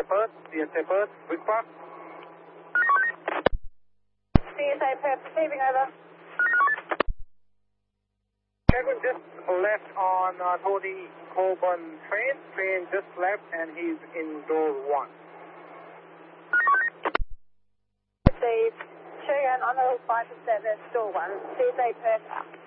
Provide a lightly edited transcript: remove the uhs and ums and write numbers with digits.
CSA Perth, Wick Park. CSA Perth, receiving over. Kevin just left on Tony Colburn train. Train just left and he's in door 1. Received. Sharon on the 5 to 7, door 1. CSA Perth.